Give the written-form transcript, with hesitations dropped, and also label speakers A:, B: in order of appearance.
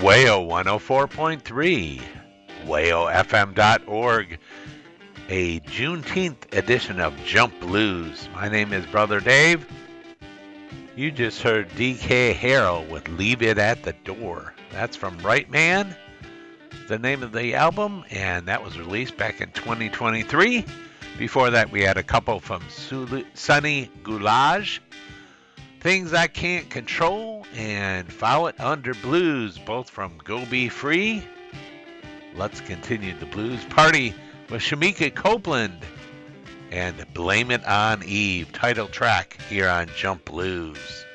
A: WAYO 104.3, WAYOFM.org, a Juneteenth edition of Jump Blues. My name is Brother Dave. You just heard DK Harrell with Leave It at the Door. That's from Right Man, the name of the album, and that was released back in 2023. Before that, we had a couple from Sunny Goulage, Things I Can't Control, and Follow It Under Blues, both from Go Be Free. Let's continue the blues party with Shamika Copeland and Blame It on Eve, title track here on Jump Blues.